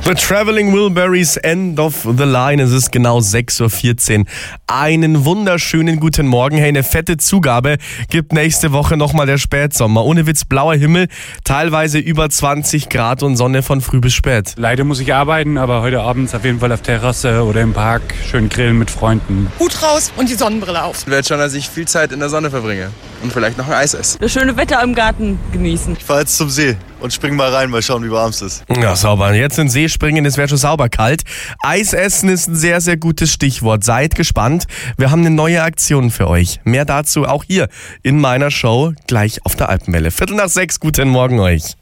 The Traveling Wilburys, End of the Line. Es ist genau 6.14 Uhr. Einen wunderschönen guten Morgen. Hey, eine fette Zugabe gibt nächste Woche nochmal der Spätsommer. Ohne Witz, blauer Himmel, teilweise über 20 Grad und Sonne von früh bis spät. Leider muss ich arbeiten, aber heute Abend auf jeden Fall auf Terrasse oder im Park schön grillen mit Freunden. Hut raus und die Sonnenbrille auf. Ich werde schon, dass ich viel Zeit in der Sonne verbringe und vielleicht noch ein Eis esse. Das schöne Wetter im Garten genießen. Ich fahre jetzt zum See und spring mal rein, mal schauen, wie warm es ist. Ja, sauber. Jetzt in den See springen, es wäre schon sauber kalt. Eis essen ist ein sehr, sehr gutes Stichwort. Seid gespannt. Wir haben eine neue Aktion für euch. Mehr dazu auch hier in meiner Show gleich auf der Alpenwelle. 5:45. Guten Morgen euch.